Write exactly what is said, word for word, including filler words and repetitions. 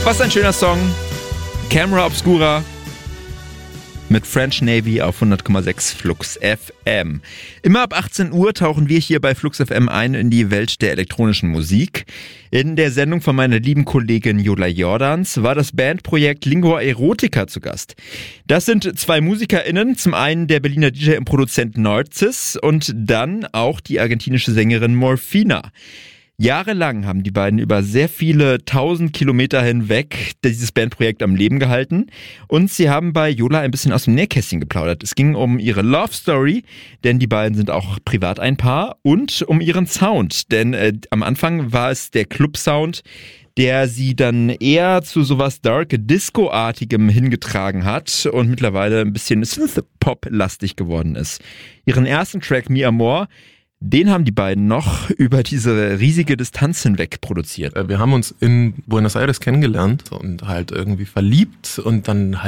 Was ein schöner Song. Camera Obscura mit French Navy auf hundert Komma sechs Flux F M. Immer ab achtzehn Uhr tauchen wir hier bei Flux F M ein in die Welt der elektronischen Musik. In der Sendung von meiner lieben Kollegin Jola Jordans war das Bandprojekt Lingua Erotica zu Gast. Das sind zwei MusikerInnen, zum einen der Berliner D J und Produzent Narcis und dann auch die argentinische Sängerin Morphina. Jahrelang haben die beiden über sehr viele tausend Kilometer hinweg dieses Bandprojekt am Leben gehalten und sie haben bei Jola ein bisschen aus dem Nähkästchen geplaudert. Es ging um ihre Love Story, denn die beiden sind auch privat ein Paar, und um ihren Sound, denn äh, am Anfang war es der Club-Sound, der sie dann eher zu sowas Dark Disco-artigem hingetragen hat und mittlerweile ein bisschen Synth-Pop-lastig geworden ist. Ihren ersten Track Mi Amor, den haben die beiden noch über diese riesige Distanz hinweg produziert. Wir haben uns in Buenos Aires kennengelernt und halt irgendwie verliebt und dann halt